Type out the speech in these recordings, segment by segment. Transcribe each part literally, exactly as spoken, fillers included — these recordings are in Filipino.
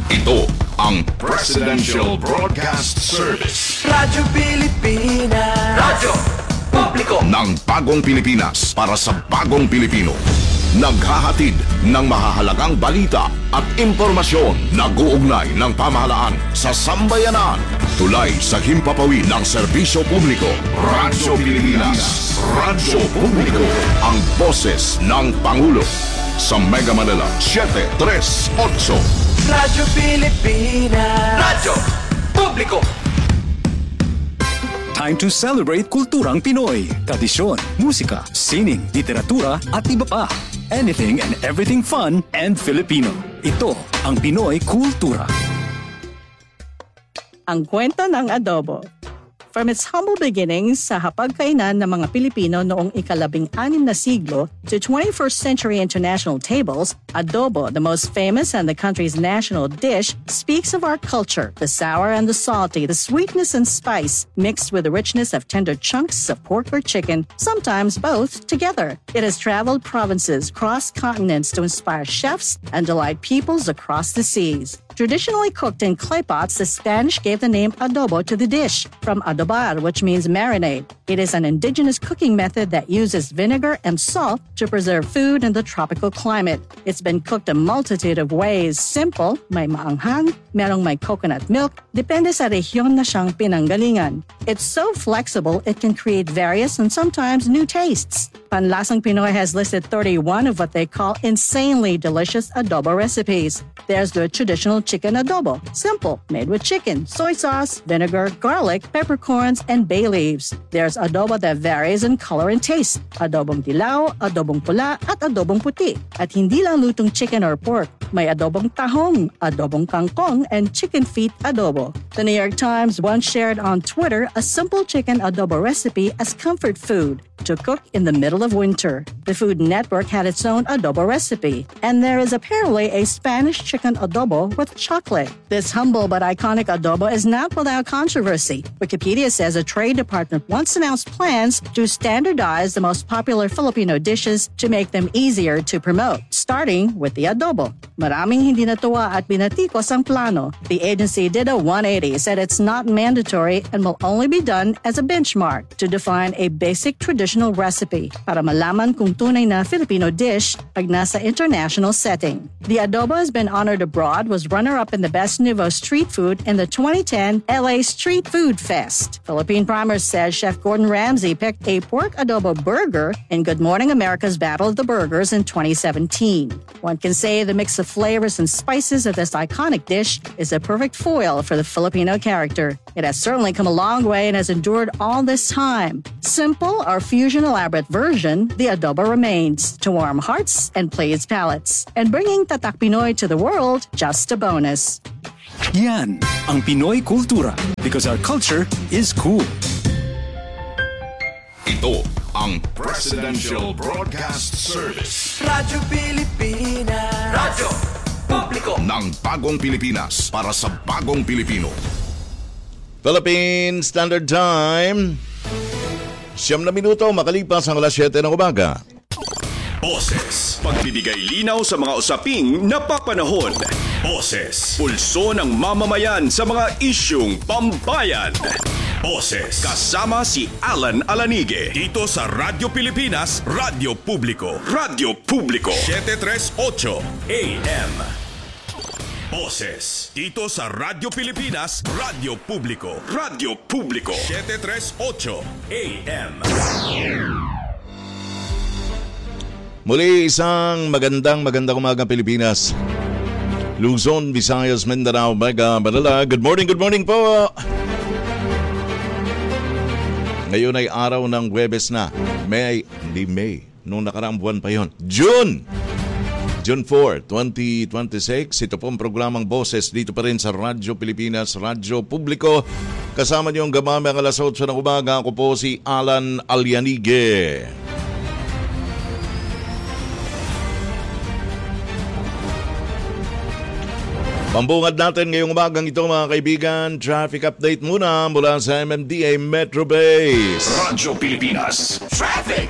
Ito ang Presidential Broadcast Service. Radyo Pilipinas. Radyo Publiko ng bagong Pilipinas para sa bagong Pilipino. Naghahatid ng mahahalagang balita at impormasyon na guugnay ng pamahalaan sa sambayanan. Tulay sa himpapawid ng serbisyo publiko. Radyo Pilipinas. Radyo Publiko. Ang boses ng Pangulo. Sa Mega Manila, seven three eight. Radyo Pilipinas. Radyo Publiko. Time to celebrate kulturang Pinoy. Tradisyon, musika, sining, literatura at iba pa. Anything and everything fun and Filipino. Ito ang Pinoy Kultura. Ang kwento ng adobo. From its humble beginnings sa hapagkainan ng mga Pilipino noong ikalabing-anim na siglo to twenty-first century international tables, adobo, the most famous and the country's national dish, speaks of our culture, the sour and the salty, the sweetness and spice, mixed with the richness of tender chunks of pork or chicken, sometimes both together. It has traveled provinces, crossed continents to inspire chefs and delight peoples across the seas. Traditionally cooked in clay pots, the Spanish gave the name adobo to the dish, from adobar, which means marinade. It is an indigenous cooking method that uses vinegar and salt to preserve food in the tropical climate. It's been cooked a multitude of ways. Simple, may maanghang, merong may coconut milk, depende sa rehiyon na siyang pinanggalingan. It's so flexible, it can create various and sometimes new tastes. Panlasang Pinoy has listed thirty-one of what they call insanely delicious adobo recipes. There's the traditional chicken adobo, simple, made with chicken, soy sauce, vinegar, garlic, peppercorns, and bay leaves. There's adobo that varies in color and taste. Adobong dilaw, adobong pula, at adobong puti. At hindi lang lutong chicken or pork. May adobong tahong, adobong kangkong, and chicken feet adobo. The New York Times once shared on Twitter a simple chicken adobo recipe as comfort food to cook in the middle of winter. The Food Network had its own adobo recipe, and there is apparently a Spanish chicken adobo with chocolate. This humble but iconic adobo is not without controversy. Wikipedia says a trade department once announced plans to standardize the most popular Filipino dishes to make them easier to promote, starting with the adobo. Maraming hindi natuwa at binatikos ang plano. The agency did a one eighty, said it's not mandatory and will only be done as a benchmark to define a basic traditional recipe para malaman kung tunay na Filipino dish pag nasa international setting. The adobo has been honored abroad, was runner-up in the Best Nouveau Street Food in the twenty ten L A Street Food Fest. Philippine Primers says Chef Gordon Ramsay picked a pork adobo burger in Good Morning America's Battle of the Burgers in twenty seventeen. One can say the mix of flavors and spices of this iconic dish is a perfect foil for the Filipino character. It has certainly come a long way and has endured all this time. Simple or fusion elaborate version, the adobo remains to warm hearts and please palates. And bringing Tatak Pinoy to the world, just a bonus. Yan ang Pinoy Kultura, because our culture is cool. Ito ang Presidential Broadcast Service. Radyo Pilipinas. Radyo Publiko ng bagong Pilipinas para sa bagong Pilipino. Philippine Standard Time. Siyam na minuto makalipas ang alas siyete ng umaga. Boses, pagbibigay linaw sa mga usaping napapanahon. Boses, pulso ng mamamayan sa mga isyung pambayan. Boses, kasama si Alan Alanige dito sa Radyo Pilipinas, Radyo Publiko. Radyo Publiko, seven three eight A M. Boses, dito sa Radyo Pilipinas, Radyo Publiko. Radyo Publiko, seven three eight A M. Muli isang magandang magandang umaga Pilipinas. Luzon, Visayas, Mindanao, Mega Manila. Good morning, good morning po. Ngayon ay araw ng Huwebes na. May, hindi May. Nung nakaraang buwan pa yon. June! June fourth, twenty twenty-six. Ito pong programang Boses dito pa rin sa Radyo Pilipinas, Radyo Publiko. Kasama niyong gamami ang alas otso ng umaga. Ako po si Alan Alianige. Pambungad natin ngayong umagang ito mga kaibigan. Traffic update muna mula sa M M D A Metro Base. Radyo Pilipinas Traffic.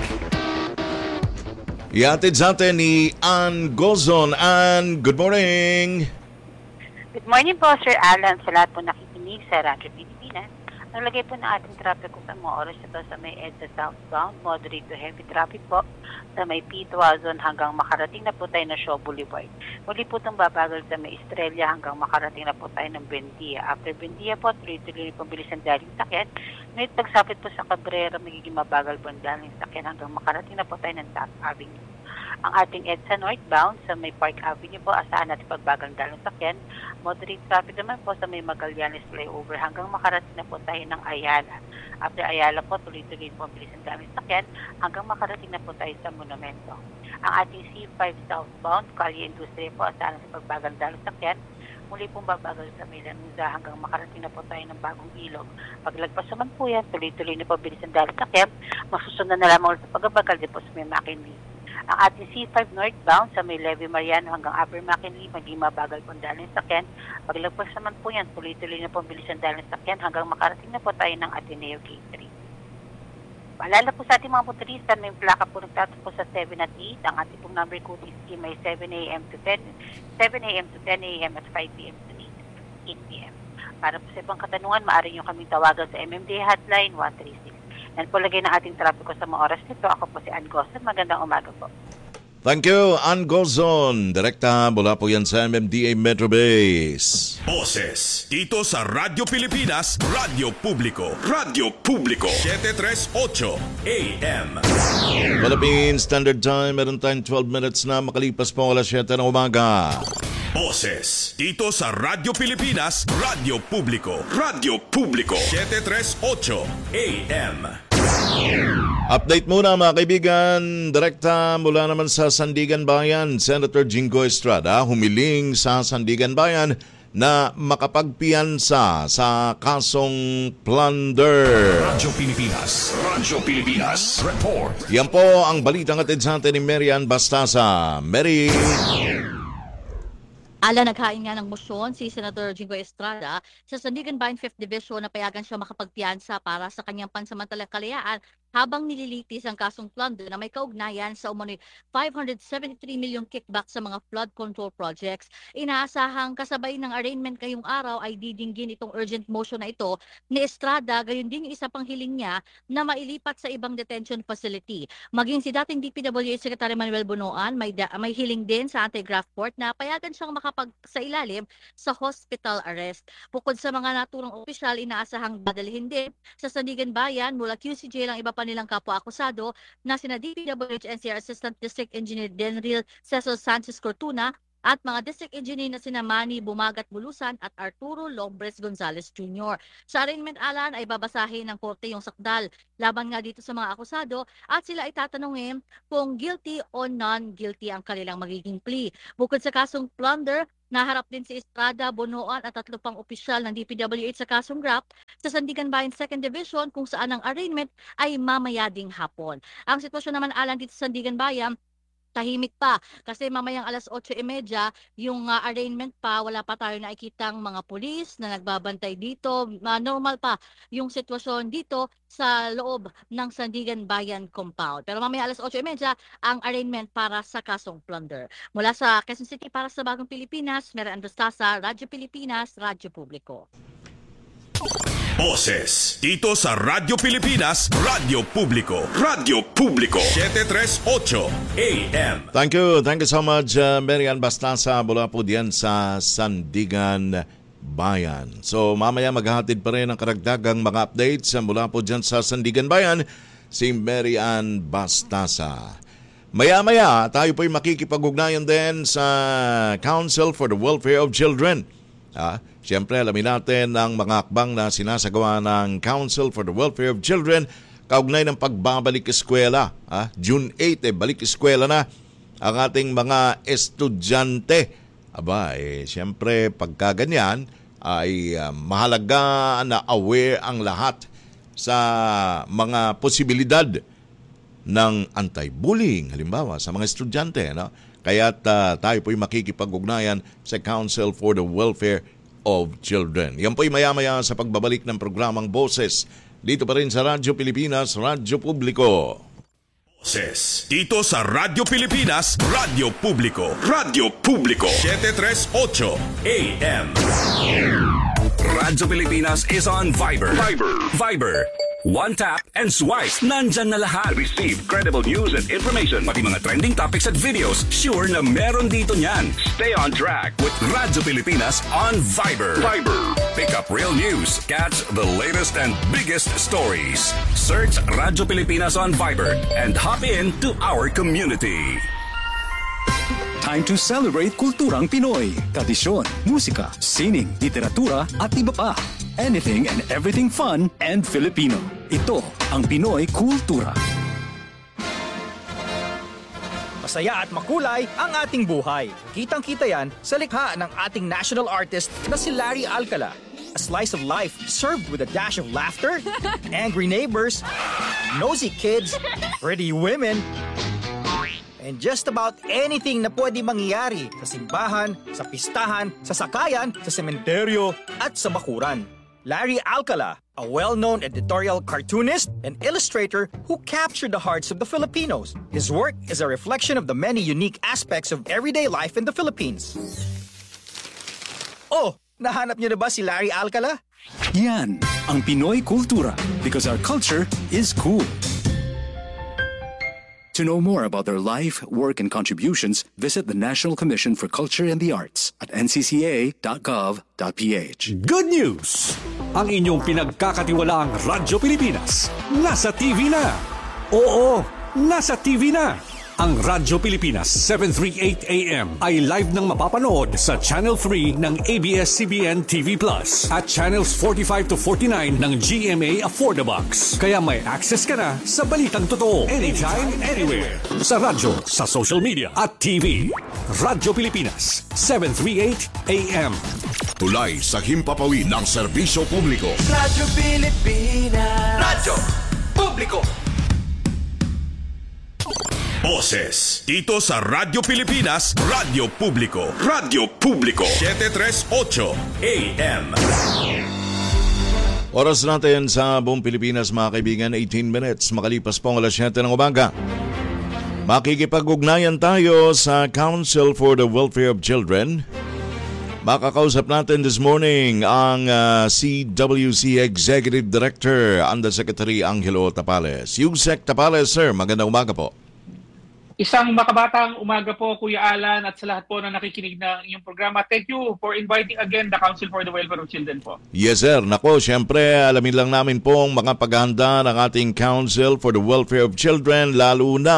Iatid sa atin ni Ann Gozon. Ann, good morning. Good morning po, Sir Alan, sa lahat po nakikinig sa Radyo Pilipinas. Naglagay po ng ating traffic ko sa mga oras ito sa may EDSA southbound, moderate to heavy traffic po sa may P Tuazon hanggang makarating na po tayo na Shaw Boulevard. Muli po itong babagal sa may Estrella hanggang makarating na po tayo ng Buendia. After Buendia po, tuloy-tuloy po bilis ang daling sakyan. Ngayon pagsapit po sa Cabrera, magiging mabagal po ang daling sakyan hanggang makarating na po tayo ng Taft Avenue. Ang ating EDSA northbound sa may Park Avenue po, asahan natin pagbagal ng daling sakyan. Moderate traffic naman po sa may Magallanes flyover hanggang makarating na po tayo ng Ayala. After Ayala po, tuloy-tuloy po bilis ang daming sakyan hanggang makarating na po tayo sa Monumento. Ang ating C five southbound, Calle Industria po, asahan sa pagbagal ng daling sakyan. Muli pong babagal sa may Lanuza hanggang makarating na po tayo ng Bagong Ilog. Paglagpas naman po yan, tuloy-tuloy na po bilis ang daling sakyan. Masusunod na lamang ulit sa pagbabagal din po sa may McKinley. Ang ating C five northbound sa may Levy Mariano hanggang Upper McKinley, maging mabagal po ang daling sakyan. Paglagpas naman po yan, tuloy-tuloy na po ang bilis ang daling sakyan hanggang makarating na po tayo ng Ateneo Gate three. Paalala po sa ating mga motorista, may plaka po nagtatapos sa seven at eight. Ang ating pong number code is may seven a.m. to ten, seven a.m. to ten a.m. at five p.m. to eight p.m. Para po sa ibang katanungan, maaari nyo kaming tawagan sa M M D A hotline one three six. Yan po lagay ng ating trapiko sa mga oras nito. Ako po si Ann Gozon. Magandang umaga po. Thank you, Ann Gozon. Direkta mula po yan sa M M D A Metro Base. Boses dito sa Radyo Pilipinas, Radyo Publiko. Radyo Publiko, seven thirty-eight A M. Philippine Standard Time, meron tayong twelve minutes na makalipas po alas siyete ng umaga. Boses dito sa Radyo Pilipinas, Radyo Publiko. Radyo Publiko, seven thirty-eight A M. Update muna mga kaibigan, direkta mula naman sa Sandigan Bayan. Senator Jingo Estrada humiling sa Sandigan Bayan na makapagpiyansa sa kasong plunder. Radyo Pilipinas, Radyo Pilipinas, report. Yan po ang balitang atid sa atin ni Mary Ann Bastasa. Mary. Ala, naghain nga ng motion si Senator Jingo Estrada sa Sandigan Bayan fifth Division na payagan siya makapagpiyansa para sa kanyang pansamantalang kalayaan habang nililitis ang kasong plunder na may kaugnayan sa umano'y five hundred seventy-three million kickback sa mga flood control projects. Inaasahang kasabay ng arraignment ngayong araw ay didinggin itong urgent motion na ito ni Estrada, gayon din yung isa pang hiling niya na mailipat sa ibang detention facility. Maging si dating D P W H Secretary Manuel Bunoan may, da- may hiling din sa anti-graft court na payagan siyang makapag sa ilalim sa hospital arrest. Bukod sa mga naturang opisyal, inaasahang dadalhin din sa Sandigan Bayan mula Q C J lang iba pa nilang kapwa-akusado na sina D P W H N C R Assistant District Engineer Denril Cecil Sanchez Cortuna at mga district engineer na sina Manny Bumagat Bulusan at Arturo Lombres Gonzalez Junior Sa arraignment, Alan, ay babasahin ng korte yung sakdal laban nga dito sa mga akusado at sila ay tatanungin kung guilty o non-guilty ang kanilang magiging plea. Bukod sa kasong plunder, naharap din si Estrada, Bonoan at tatlo pang opisyal ng D P W H sa kasong graft sa Sandigan Bayan second Division kung saan ang arraignment ay mamaya ding hapon. Ang sitwasyon naman, Alan, dito sa Sandigan Bayan, tahimik pa kasi mamayang alas otso trenta yung uh, arraignment pa, wala pa tayo nakikitang mga pulis na nagbabantay dito. Uh, normal pa yung sitwasyon dito sa loob ng Sandigan Bayan compound. Pero mamaya alas otso trenta ang arraignment para sa kasong plunder. Mula sa Quezon City para sa Bagong Pilipinas, Mary Ann Bastasa, Radyo Pilipinas, Radyo Publiko. Boses dito sa Radyo Pilipinas, Radyo Publiko. Radyo Publiko, seven thirty-eight A M. Thank you. Thank you so much, uh, Mary Ann Bastasa, mula po diyan sa Sandigan Bayan. So mamaya maghahatid pa rin ang karagdagang mga updates mula po diyan sa Sandigan Bayan, si Mary Ann Bastasa. Maya-maya, tayo po'y makikipag-ugnayan din sa Council for the Welfare of Children. Ah, Siyempre, alamin natin ang mga akbang na sinasagawa ng Council for the Welfare of Children kaugnay ng pagbabalik eskwela. Ah, June eighth, eh, balik eskwela na ang ating mga estudyante. Aba, eh, siyempre, pagka ganyan, ay uh, mahalaga na aware ang lahat sa mga posibilidad ng anti-bullying, halimbawa, sa mga estudyante. No? Kaya't uh, tayo po'y makikipag-ugnayan sa Council for the Welfare of Children. Yan po'y maya-maya sa pagbabalik ng programang Boses dito pa rin sa Radyo Pilipinas, Radyo Publiko. Boses. Dito sa Radyo Pilipinas, Radyo Publiko. Radyo Publiko. seven thirty-eight A M. Radyo Pilipinas is on Viber. Viber. Viber. One tap and swipe. Nandyan na lahat. Receive credible news and information. Pati mga trending topics at videos. Sure na meron dito niyan. Stay on track with Radyo Pilipinas on Viber. Viber. Pick up real news. Catch the latest and biggest stories. Search Radyo Pilipinas on Viber and hop in to our community. Time to celebrate kulturang Pinoy. Tradisyon, musika, sining, literatura at iba pa. Anything and everything fun and Filipino. Ito ang Pinoy Kultura. Masaya at makulay ang ating buhay. Kitang-kita yan sa likha ng ating national artist na si Larry Alcala. A slice of life served with a dash of laughter, angry neighbors, nosy kids, pretty women, and just about anything na pwede mangyayari sa simbahan, sa pistahan, sa sakayan, sa sementeryo, at sa bakuran. Larry Alcala, a well-known editorial cartoonist and illustrator who captured the hearts of the Filipinos. His work is a reflection of the many unique aspects of everyday life in the Philippines. Oh, nahanap niyo na ba si Larry Alcala? Yan ang Pinoy Kultura because our culture is cool. To know more about their life, work, and contributions, visit the National Commission for Culture and the Arts at n c c a dot gov dot p h. Good news! Ang inyong pinagkakatiwalaang Radyo Pilipinas, nasa T V na! Oo, nasa T V na! Ang Radyo Pilipinas seven thirty-eight A M ay live nang mapapanood sa Channel three ng A B S C B N T V Plus at Channels forty-five to forty-nine ng G M A Affordabox. Kaya may access ka na sa balitang totoo anytime, anywhere. Sa radyo, sa social media at T V. Radyo Pilipinas seven thirty-eight A M. Tulay sa himpapawid ng serbisyo publiko. Radyo Pilipinas. Radyo Publiko. Boses. Dito sa Radyo Pilipinas, Radyo Publiko. Radyo Publiko. seven thirty-eight A M. Oras natin sa buong Pilipinas, mga kaibigan, eighteen minutes. Makalipas po ang alas siyete ng umaga. Makikipag-ugnayan tayo sa Council for the Welfare of Children. Makakausap natin this morning ang uh, C W C Executive Director, Undersecretary Angelo Tapales. Yusek Tapales, sir, magandang umaga po. Isang makabatang umaga po, Kuya Alan, at sa lahat po na nakikinig ng inyong programa. Thank you for inviting again the Council for the Welfare of Children po. Yes, sir. Nako, siyempre, alamin lang namin pong mga paghahanda ng ating Council for the Welfare of Children, lalo na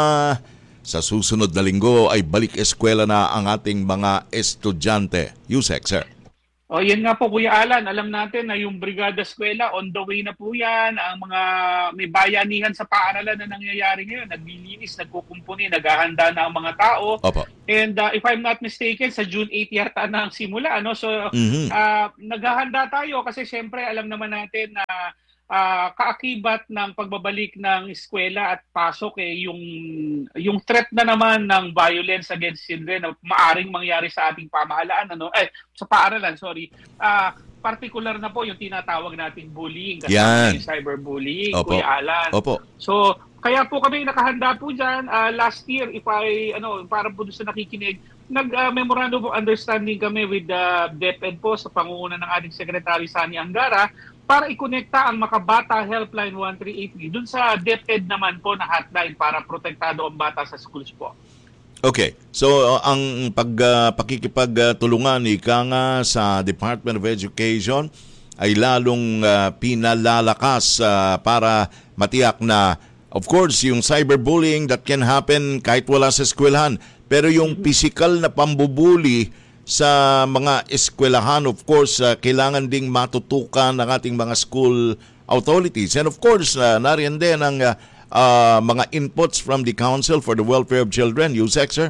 sa susunod na linggo ay balik eskwela na ang ating mga estudyante. Yusek, sir. O, yan nga po, Kuya Alan. Alam natin na yung Brigada Eskwela, on the way na po yan. Ang mga may bayanihan sa paaralan na nangyayari ngayon. Naglilinis, nagkukumpuni, naghahanda na ang mga tao. Opo. And uh, if I'm not mistaken, sa June eighth yata na ang simula. Ano? So, mm-hmm. uh, naghahanda tayo kasi syempre alam naman natin na Uh, kaakibat ng pagbabalik ng eskwela at pasok eh yung yung threat na naman ng violence against children na maaring mangyari sa ating pamahalaan, ano eh sa paaralan, sorry. Uh, particular na po yung tinatawag nating bullying kasi yung cyberbullying, Opo. Kuya Alan. Opo. So kaya po kami nakahanda po diyan uh, last year, if I ano para po sa nakikinig, nag uh, memorandum of understanding kami with the DepEd po sa pangunguna ng ating Secretary Sani Angara para ikonekta ang Makabata Helpline one three eight three dun sa DepEd naman po na hotline para protektado ang bata sa schools po. Okay. So uh, ang pag uh, pakikipagtulungan ika nga sa Department of Education ay lalong uh, pinalalakas uh, para matiyak na, of course, yung cyberbullying that can happen kahit wala sa eskwelahan. Pero yung physical na pambubuli sa mga eskwelahan, of course, uh, kailangan ding matutukan ng ating mga school authorities. And of course, uh, nariyan din ang uh, uh, mga inputs from the Council for the Welfare of Children. Yusek, sir?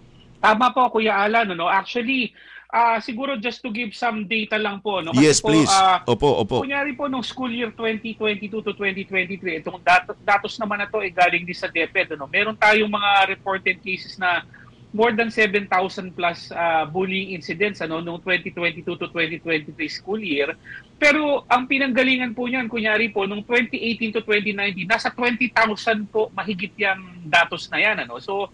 Tama po, Kuya Alan. No? Actually, uh, siguro just to give some data lang po. No? Kasi yes, po, please. Uh, opo, opo. Kunyari po, nung school year twenty twenty-two to twenty twenty-three, itong dat- datos naman na to ay galing din sa DepEd. Ano? Meron tayong mga reported cases na more than seven thousand plus uh, bullying incidents ano noong twenty twenty-two to twenty twenty-three school year. Pero ang pinanggalingan po niyan, kunyari po, noong twenty eighteen to twenty nineteen, nasa twenty thousand po mahigit yung datos na yan. Ano? So,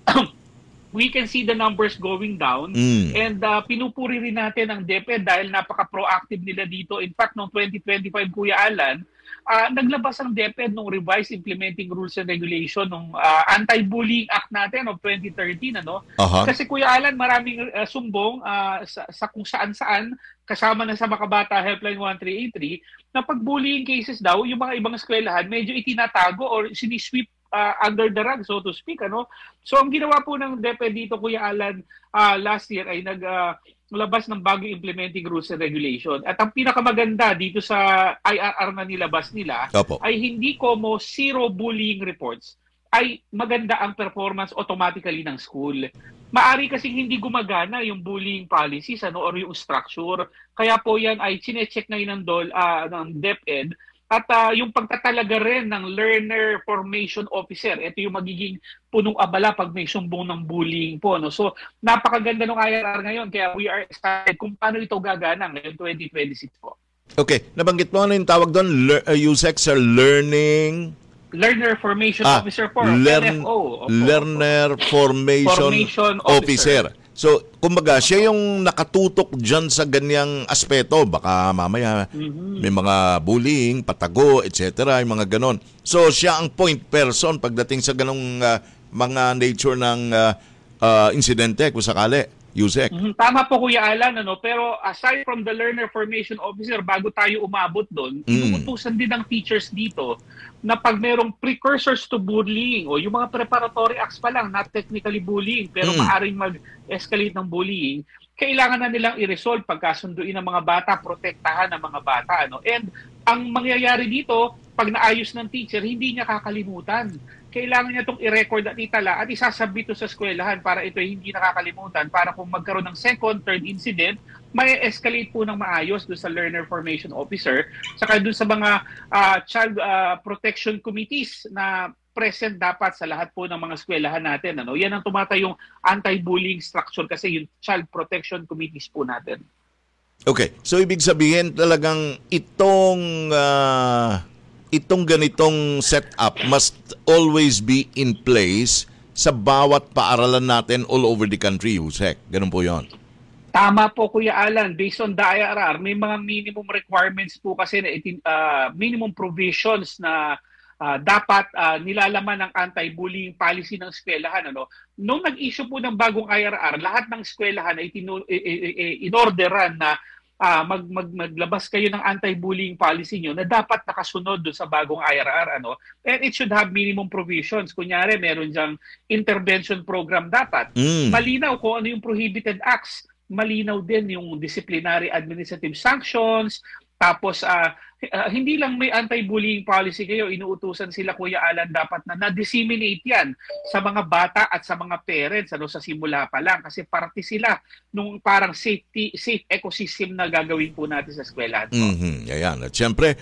we can see the numbers going down mm. and uh, pinupuri rin natin ang DepEd dahil napaka-proactive nila dito. In fact, noong twenty twenty-five, Kuya Alan, uh, naglabas ang DepEd ng revised implementing rules and regulation ng uh, Anti-Bullying Act natin of twenty thirteen. Ano? Uh-huh. Kasi Kuya Alan, maraming uh, sumbong uh, sa, sa kung saan-saan, kasama na sa Makabata Helpline one three eight three, na pag-bullying cases daw, yung mga ibang eskwelahan, medyo itinatago or sinisweep Uh, under the rug, so to speak. Ano? So ang ginawa po ng DepEd dito, Kuya Alan, uh, last year ay naglabas uh, ng bagong implementing rules and regulation. At ang pinakamaganda dito sa I R R na nilabas nila Opo. ay hindi como zero bullying reports, ay maganda ang performance automatically ng school. Maari kasi hindi gumagana yung bullying policies ano, or yung structure. Kaya po yan ay chinecheck ngayon ng, DOL, uh, ng DepEd. At uh, yung pagtatalaga rin ng learner formation officer, ito yung magiging punong abala pag may sumbong ng bullying po. No? So napakaganda ng I R R ngayon, kaya we are excited kung paano ito gagana ngayon twenty twenty-six po. Okay, nabanggit mo ano yung tawag doon? Le- uh, U S E C, sir, learning... Learner Formation ah, Officer po, learn, L F O. Opo, Learner opo. Formation, Formation Officer. Officer. So, kumbaga, siya yung nakatutok dyan sa ganyang aspeto. Baka mamaya mm-hmm. may mga bullying, patago, et cetera, yung mga ganon. So, siya ang point person pagdating sa ganong uh, mga nature ng uh, uh, insidente, kung sakali. U S E C. Mm-hmm. Tama po, Kuya Alan. Ano? Pero aside from the Learner Formation Officer, bago tayo umabot doon, mm. inuutusan din ng teachers dito na pag merong precursors to bullying o yung mga preparatory acts pa lang, not technically bullying, pero mm. maaaring mag-escalate ng bullying, kailangan na nilang i-resolve pagkasunduin ng mga bata, protektahan ng mga bata. Ano? And ang mangyayari dito, pag naayos ng teacher, hindi niya kakalimutan. Kailangan niya itong i-record at itala at isasabit ito sa eskwelahan para ito hindi nakakalimutan, para kung magkaroon ng second, third incident, may escalate po ng maayos doon sa Learner Formation Officer, saka doon sa mga uh, child uh, protection committees na present dapat sa lahat po ng mga eskwelahan natin. Ano? Yan ang tumatayong anti-bullying structure kasi yung child protection committees po natin. Okay, so ibig sabihin talagang itong... Uh... itong ganitong setup must always be in place sa bawat paaralan natin all over the country, U S E C. Ganun po yon. Tama po, Kuya Alan. Based on the I R R, may mga minimum requirements po kasi na itin, uh, minimum provisions na uh, dapat uh, nilalaman ng anti-bullying policy ng eskwelahan. Ano? Nung nag-issue po ng bagong I R R, lahat ng eskwelahan ay tinu- in-orderan na Ah, mag, mag maglabas kayo ng anti-bullying policy nyo na dapat nakasunod doon sa bagong I R R. Ano? And it should have minimum provisions. Kunyari, meron dyang intervention program dapat. Mm. Malinaw kung ano yung prohibited acts. Malinaw din yung disciplinary administrative sanctions. Tapos, uh, uh, hindi lang may anti-bullying policy kayo, inuutusan sila, Kuya Alan, dapat na na-disseminate yan sa mga bata at sa mga parents ano, sa simula pa lang. Kasi parte sila nung parang safety, safe ecosystem na gagawin po natin sa eskwelahan. Mm-hmm. Ayan. At syempre,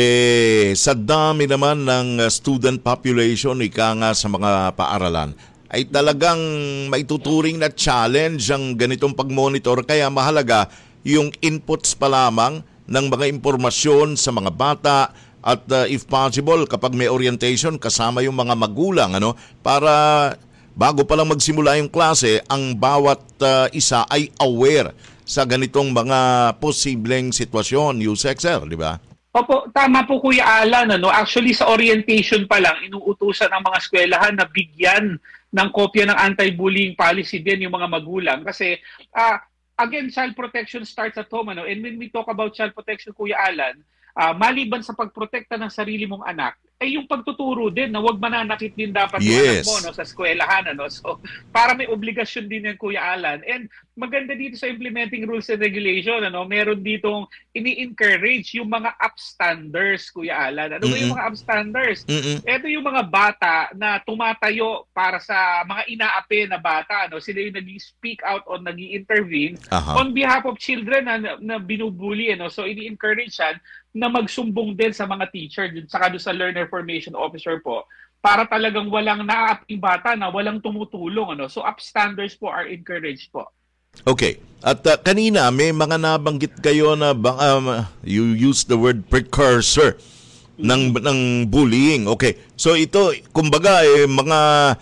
eh, sa dami naman ng student population, ika nga sa mga paaralan, ay talagang maituturing na challenge ang ganitong pag-monitor. Kaya mahalaga yung inputs pa lamang ng mga impormasyon sa mga bata at uh, if possible kapag may orientation kasama yung mga magulang ano para bago pa lang magsimula yung klase ang bawat uh, isa ay aware sa ganitong mga posibleng sitwasyon, U S E C, sir, di ba? Opo, tama po, Kuya Alan. Ano? Actually, sa orientation pa lang, inuutusan ang mga eskwelahan na bigyan ng kopya ng anti-bullying policy din yung mga magulang kasi ah uh, again, child protection starts at home. Ano? And when we talk about child protection, Kuya Alan, uh, maliban sa pagprotekta ng sarili mong anak, ay yung pagtuturo din na huwag mananakit din dapat yes. yung anak mo no, sa eskwelahan. Ano? So, para may obligasyon din yan, Kuya Alan. And maganda dito sa implementing rules and regulation, ano, meron ditong ini-encourage yung mga upstanders, Kuya Alan. Ano mm-hmm. ba yung mga upstanders? Mm-hmm. Ito yung mga bata na tumatayo para sa mga inaapi na bata. Ano? Sila yung nag-speak out o nag-intervene uh-huh. on behalf of children na, na binubuli. Ano? So, ini-encourage yan na magsumbong din sa mga teacher, saka doon sa Learner Formation Officer po, para talagang walang naaaping bata na walang tumutulong. Ano? So upstanders po are encouraged po. Okay. At uh, kanina may mga nabanggit kayo na bang, um, you use the word precursor ng ng bullying. Okay. So ito kumbaga eh, mga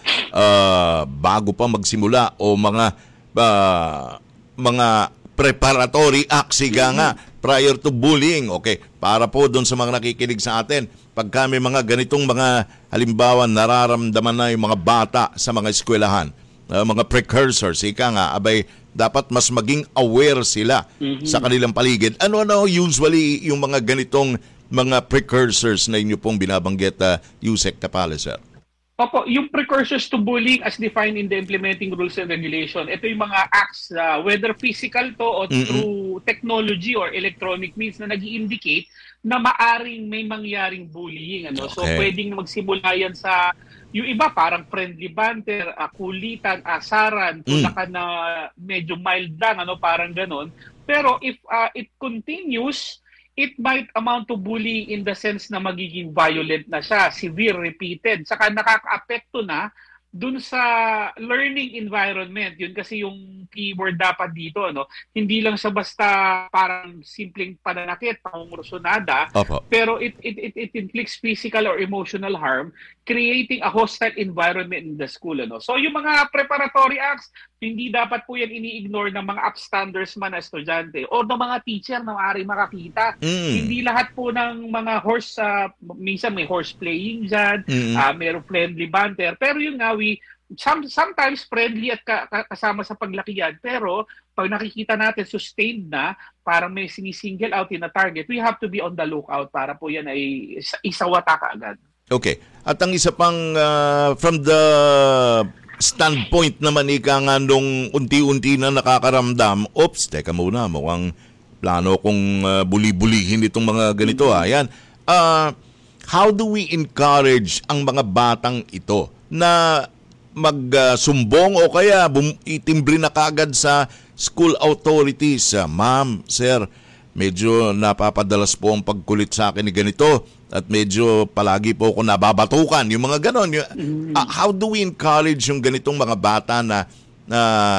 uh, bago pa magsimula o mga uh, mga preparatory acts siga nga prior to bullying. Okay. Para po doon sa mga nakikinig sa atin, pagka may mga ganitong mga halimbawa nararamdaman na yung mga bata sa mga eskwelahan, uh, mga precursors, ika nga, abay, dapat mas maging aware sila mm-hmm. sa kanilang paligid. Ano-ano usually yung mga ganitong mga precursors na inyo pong binabanggit, uh, Yusek Tapales, sir? Opo, yung precursors to bullying as defined in the implementing rules and regulation, ito yung mga acts, uh, whether physical to o mm-hmm. through technology or electronic means na nag-i-indicate na maaring may mangyaring bullying. Ano? Okay. So pwedeng magsimula yan sa, yung iba parang friendly banter, uh, kulitan, asaran, tulakan mm. na medyo mild lang, ano, parang ganon. Pero if uh, it continues, it might amount to bullying in the sense na magiging violent na siya, severe, repeated. Saka nakaka-apekto na dun sa learning environment. Yun kasi yung keyword dapat dito. No? Hindi lang siya basta parang simpleng pananakit, pangungursunada, pero it, it, it, it inflicts physical or emotional harm, creating a hostile environment in the school. Ano? So yung mga preparatory acts, hindi dapat po yan ini-ignore ng mga upstanders man na estudyante o ng mga teacher na maaaring makakita. Mm. Hindi lahat po ng mga horse, uh, minsan may horse playing dyan, mm. uh, mayroong friendly banter. Pero yun nga, we, some, sometimes friendly at ka, kasama sa paglakihan. Pero pag nakikita natin sustained na, parang may sinisingle out in a target, we have to be on the lookout para po yan ay isawata ka agad. Okay. At ang isa pang uh, from the standpoint naman ika nga nung unti-unti na nakakaramdam, oops, teka muna, mukhang plano kong uh, buli-bulihin itong mga ganito. Mm-hmm. Ayan. Uh, how do we encourage ang mga batang ito na magsumbong uh, o kaya bum- itimbre na kagad sa school authorities? Uh, Ma'am, sir, medyo napapadalas po ang pagkulit sa akin ni ganito at medyo palagi po ako nababatukan. Yung mga ganon. Yung, uh, how do we encourage yung ganitong mga bata na na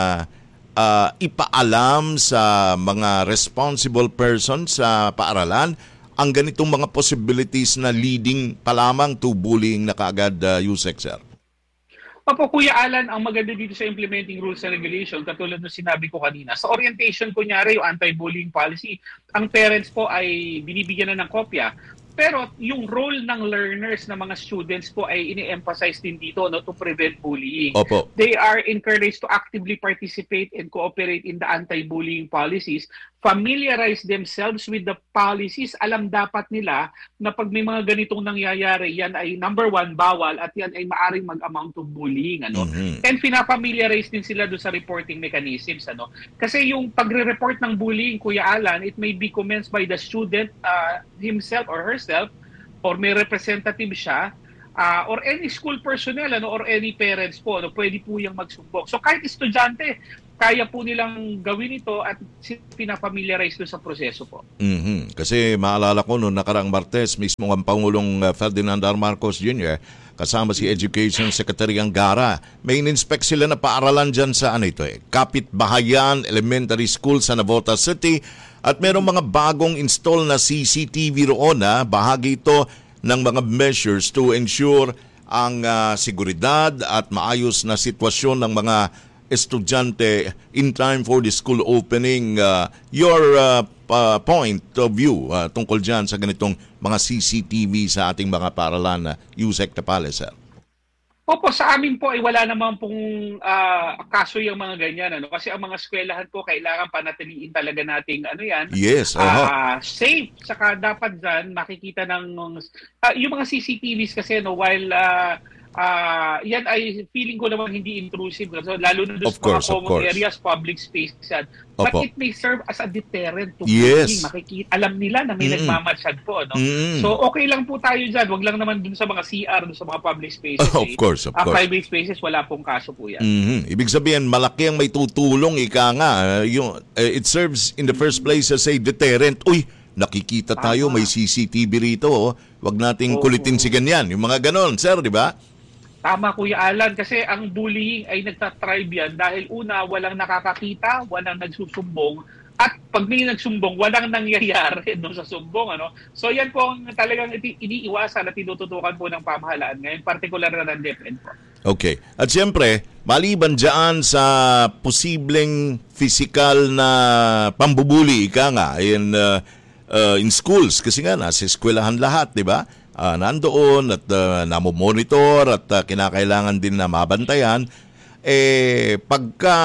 uh, ipaalam sa mga responsible persons sa paaralan ang ganitong mga possibilities na leading pa lamang to bullying na kaagad, uh, Yusek, sir? Opo, Kuya Alan, ang maganda dito sa implementing rules and regulation, katulad ng sinabi ko kanina, sa orientation, kunyari, yung anti-bullying policy, ang parents po ay binibigyan na ng kopya. Pero yung role ng learners, ng mga students po ay ini-emphasize din dito, no, to prevent bullying. Opo. They are encouraged to actively participate and cooperate in the anti-bullying policies, familiarize themselves with the policies. Alam dapat nila na pag may mga ganitong nangyayari, yan ay number one, bawal, at yan ay maaring mag-amount to bullying. Ano? Mm-hmm. And pinapamiliarize din sila doon sa reporting mechanisms. Ano? Kasi yung pagre-report ng bullying, Kuya Alan, it may be commenced by the student uh, himself or herself, or may representative siya, uh, or any school personnel, ano, or any parents po, ano, pwede po yung magsumbong. So kahit estudyante, kaya po nilang gawin ito at pinapamiliarize doon sa proseso po. Mm-hmm. Kasi maalala ko noong nakaraang Martes, mismo ang Pangulong Ferdinand R. Marcos Junior kasama si Education Secretary Angara, may in-inspect sila na paaralan dyan sa ano ito eh, Kapitbahayan Elementary School sa Navotas City, at merong mga bagong install na C C T V roon na bahagi ito ng mga measures to ensure ang uh, seguridad at maayos na sitwasyon ng mga estudyante in time for the school opening. Uh, your uh, uh, point of view uh, tungkol dyan sa ganitong mga C C T V sa ating mga paaralan, uh, Yusek Tapales, sir? Opo, sa amin po ay wala naman pong uh, kaso yung mga ganyan. Ano? Kasi ang mga eskwelahan po kailangan panatiliin talaga nating ano yan, yes, uh-huh. uh, safe. Saka dapat dyan makikita ng uh, yung mga C C T Vs kasi no, while uh, Uh, yan ay feeling ko naman hindi intrusive. So, lalo na doon sa mga common areas, public spaces. But Opo. It may serve as a deterrent to yes. Makikita, alam nila na may mm-hmm. nagmamatsad po. No? Mm-hmm. So okay lang po tayo dyan. Wag lang naman doon sa mga C R, doon sa mga public spaces. Oh, of course, of uh, course. Private spaces, wala pong kaso po yan. Mm-hmm. Ibig sabihin, malaki ang may tutulong, ika nga. Uh, yung, uh, it serves in the first place as a deterrent. Uy, nakikita tayo, may C C T V rito, oh. Wag nating Oo. kulitin si ganyan. Yung mga ganon, sir, di ba? Tama, Kuya Alan, kasi ang bullying ay nagtatribe yan dahil una, walang nakakakita, walang nagsusumbong, at pag may nagsumbong, walang nangyayari no, sa sumbong. Ano? So yan po ang talagang iti- iniiwasan at tinututukan po ng pamahalaan ngayon, partikular na ng DepEd po. Okay. At siyempre, maliban dyan sa posibleng physical na pambubuli, ika nga, in, uh, uh, in schools, kasi nga, nasa eskwelahan lahat, di ba? Uh, nandoon at uh, namomonitor at uh, kinakailangan din na mabantayan, eh, pagka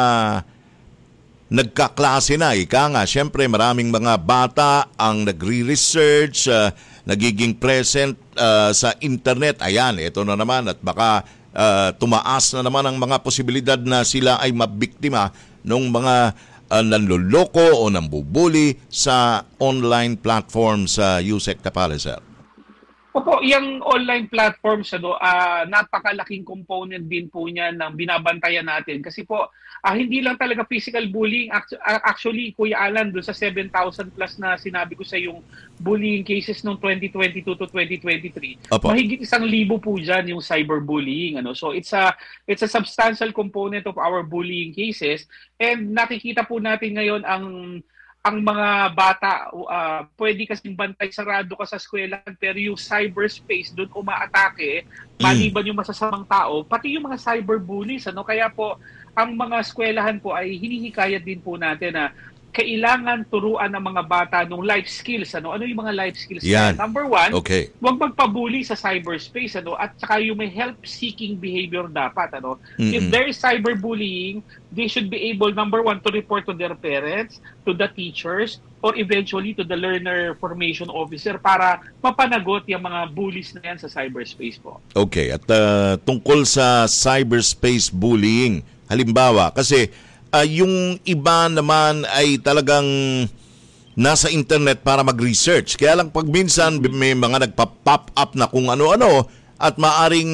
nagkaklase na, ika nga, siyempre maraming mga bata ang nagre-research, uh, nagiging present uh, sa internet. Ayan, ito na naman at baka uh, tumaas na naman ang mga posibilidad na sila ay mabiktima ng mga uh, nanloloko o nambubuli sa online platforms sa uh, Yusek Tapales, sir. Opo, yung online platforms, ano, uh, napakalaking component din po niya ng binabantayan natin. Kasi po, uh, hindi lang talaga physical bullying. Actually, Kuya Alan, doon sa seven thousand plus na sinabi ko sa yung bullying cases noong twenty twenty-two to twenty twenty-three, Opo. mahigit isang libo po dyan yung cyberbullying. Ano? So it's a, it's a substantial component of our bullying cases. And nakikita po natin ngayon ang ang mga bata, uh, pwede kasing bantay, sarado ka sa eskwela, pero yung cyberspace, doon umaatake, maliban yung masasamang tao, pati yung mga cyberbullies. Ano? Kaya po, ang mga eskwelahan po ay hinihikayat din po natin na kailangan turuan ng mga bata ng life skills. Ano ano yung mga life skills? Yan. Number one, okay. Huwag magpabully sa cyberspace, ano, at saka yung may help-seeking behavior dapat. Ano. Mm-hmm. If there is cyberbullying, they should be able, number one, to report to their parents, to the teachers, or eventually to the learner formation officer para mapanagot yung mga bullies na yan sa cyberspace po. Okay, at uh, tungkol sa cyberspace bullying, halimbawa, kasi Uh, yung iba naman ay talagang nasa internet para mag-research. Kaya lang pag minsan may mga nagpa-pop up na kung ano-ano at maaring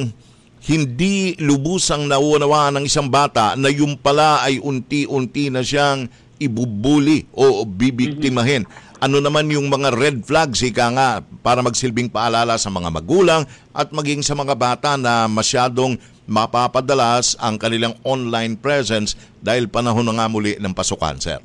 hindi lubusang nauunawaan ng isang bata na yung pala ay unti-unti na siyang ibubuli o bibiktimahin. Ano naman yung mga red flags, ika nga, para magsilbing paalala sa mga magulang at maging sa mga bata na masyadong mapapadalas ang kanilang online presence dahil panahon na nga muli ng pasukan, sir?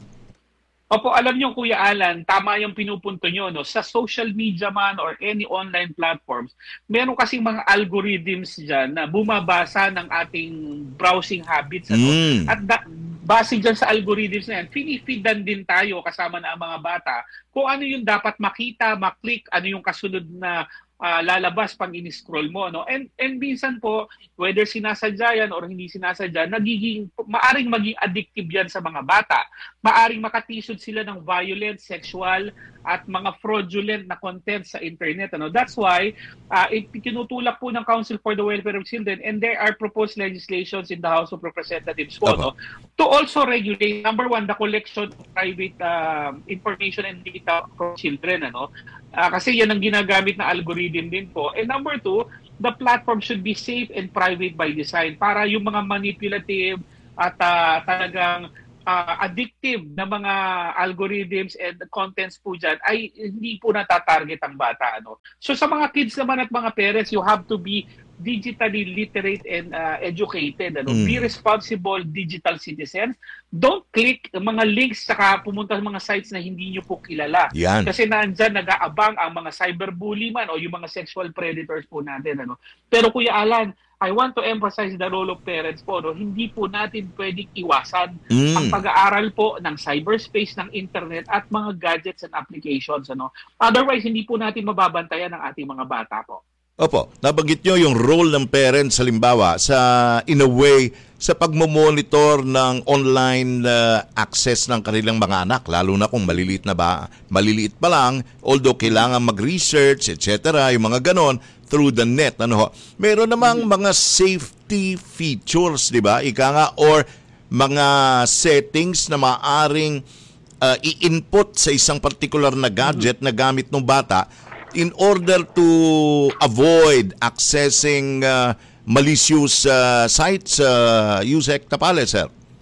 Opo, alam niyo Kuya Alan, tama yung pinupunto niyo, no? Sa social media man or any online platforms, meron kasing mga algorithms dyan na bumabasa ng ating browsing habits. Ano? Mm. At da- base dyan sa algorithms na yan, pinifeedan din tayo kasama na ang mga bata kung ano yung dapat makita, maklik, ano yung kasunod na Uh, lalabas pag in-scroll mo, no? And and minsan po, whether sinasadya yan or hindi sinasadya, nagiging maaring maging addictive yan sa mga bata. Maaring makatisod sila ng violent, sexual at mga fraudulent na content sa internet, ano? That's why uh, tinutulak po ng Council for the Welfare of Children, and there are proposed legislations in the House of Representatives po, no? To also regulate, number one, the collection of private uh, information and data from children, ano? Uh, kasi yan ang ginagamit na algorithm din po. And number two, the platform should be safe and private by design para yung mga manipulative at uh, talagang uh, addictive na mga algorithms and contents po dyan ay hindi po natatarget ang bata. Ano? So sa mga kids naman at mga parents, you have to be digitally literate and uh, educated. Ano? Mm. Be responsible digital citizens. Don't click mga links saka pumunta sa mga sites na hindi nyo po kilala. Yan. Kasi nandyan nag-aabang ang mga cyberbully man o yung mga sexual predators po natin. Ano? Pero Kuya Alan, I want to emphasize the role of parents po. No? Hindi po natin pwedeng iwasan mm. ang pag-aaral po ng cyberspace, ng internet at mga gadgets and applications. Ano? Otherwise, hindi po natin mababantayan ang ating mga bata po. Opo, nabanggit nyo yung role ng parents halimbawa sa, in a way, sa pagmomonitor ng online uh, access ng kanilang mga anak, lalo na kung maliliit na ba, maliliit pa lang, although kailangan mag-research, et cetera, yung mga ganon, through the net. Ano ho? Meron namang mga safety features, di ba? Ika nga, or mga settings na maaring uh, i-input sa isang particular na gadget na gamit ng bata in order to avoid accessing uh, malicious uh, sites, uh, Yusek Tapales, sir?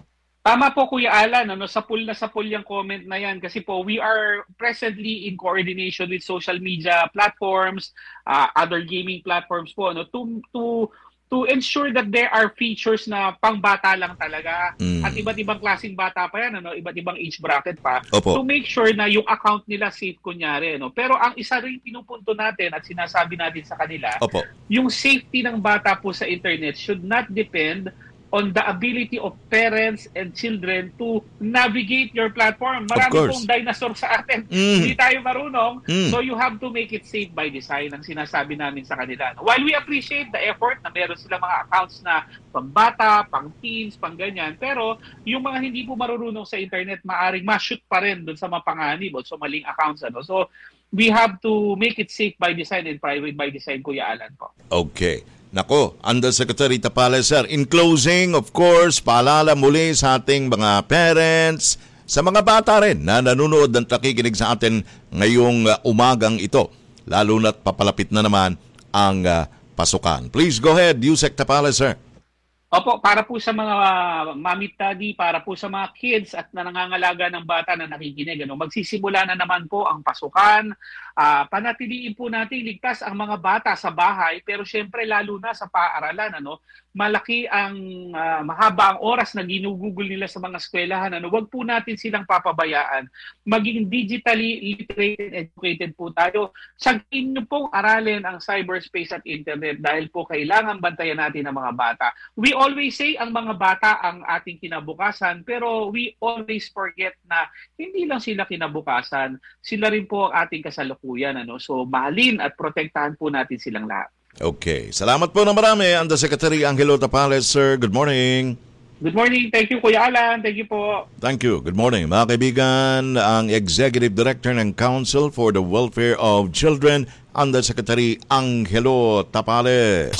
Tama po Kuya Alan, ano, sa pool na sa pool yung comment na yan kasi po we are presently in coordination with social media platforms, uh, other gaming platforms po, ano, to to to ensure that there are features na pangbata lang talaga mm. at iba't ibang klaseng bata pa yan, ano, iba't ibang age bracket pa. Opo. To make sure na yung account nila safe kunyari, ano. Pero ang isa rin pinupunto natin at sinasabi natin sa kanila, Opo. yung safety ng bata po sa internet should not depend on the ability of parents and children to navigate your platform. Marami pong dinosaur sa atin. Mm. Hindi tayo marunong. Mm. So you have to make it safe by design ang sinasabi namin sa kanila. While we appreciate the effort na meron sila mga accounts na pang bata, pang teens, pang ganyan, pero yung mga hindi po marunong sa internet, maaring ma-shoot pa rin dun sa mapanganib o sa maling accounts. Ano? So we have to make it safe by design and private by design, Kuya Alan po. Okay. Nako, Undersecretary Tapales, sir. In closing, of course, paalala muli sa ating mga parents, sa mga bata rin na nanonood at nakikinig sa atin ngayong uh, umagang ito, lalo na't papalapit na naman ang uh, pasukan. Please go ahead, Yusek Tapales, sir. Opo, para po sa mga mami daddy, para po sa mga kids at na nangangalaga ng bata na nakikinig, ano, magsisimula na naman po ang pasukan. Uh, panatiliin po natin ligtas ang mga bata sa bahay, pero syempre lalo na sa paaralan, ano, malaki ang uh, mahaba ang oras na ginugugol nila sa mga eskwelahan. Ano, wag po natin silang papabayaan. Maging digitally literate and educated po tayo. Sagin niyo pong aralin ang cyberspace at internet dahil po kailangan bantayan natin ang mga bata. We always say ang mga bata ang ating kinabukasan, pero we always forget na hindi lang sila kinabukasan, sila rin po ang ating kasalukuyan. Ano? So mahalin at protektahan po natin silang lahat. Okay. Salamat po na marami, Undersecretary Angelo Tapales, sir. Good morning. Good morning. Thank you, Kuya Alan. Thank you po. Thank you. Good morning. Mga kaibigan, ang Executive Director ng Council for the Welfare of Children, Undersecretary Angelo Tapales.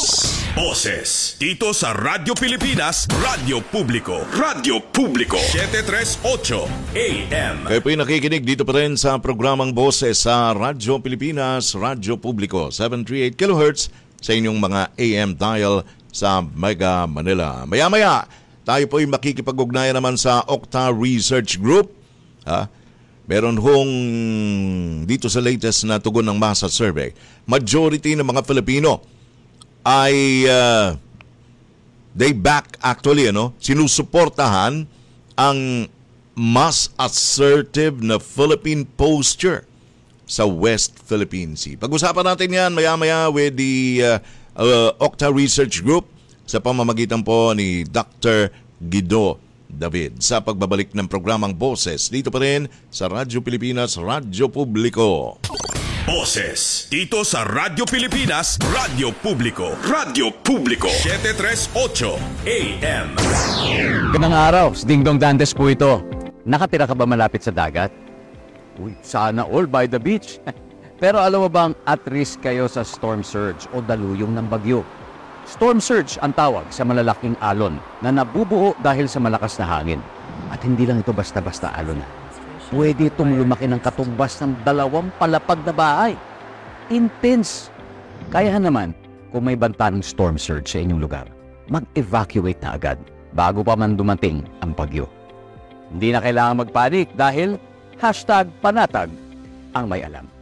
Boses dito sa Radyo Pilipinas, Radyo Publiko. Radyo Publiko seven thirty-eight A M. Kayo po'y nakikinig dito pa rin sa programang Boses sa Radyo Pilipinas, Radyo Publiko seven thirty-eight kilohertz sa inyong mga A M dial sa Mega Manila. Maya-maya, tayo po'y makikipag-ugnayan naman sa Okta Research Group. Ha? Meron hong dito sa latest na tugon ng masa survey, majority ng mga Filipino ay uh, they back actually, ano, sinusuportahan ang mas assertive na Philippine posture sa West Philippine Sea. Pag-usapan natin yan maya-maya with the uh, uh, Okta Research Group sa pamamagitan po ni Doctor Guido David sa pagbabalik ng programang Boses dito pa rin sa Radyo Pilipinas, Radyo Publiko. Boses dito sa Radyo Pilipinas, Radyo Publiko. Radyo Publiko seven thirty-eight A M. Ganang araw, Dingdong Dantes po ito. Nakatira ka ba malapit sa dagat? Uy, sana all by the beach. Pero alam mo bang at risk kayo sa storm surge o daluyong ng bagyo? Storm surge ang tawag sa malalaking alon na nabubuo dahil sa malakas na hangin. At hindi lang ito basta-basta alon na. Pwede itong lumaki ng katumbas ng dalawang palapag na bahay. Intense. Kaya naman, kung may banta ng storm surge sa inyong lugar, mag-evacuate na agad bago pa man dumating ang bagyo. Hindi na kailangan magpanik dahil hashtag panatag ang may alam.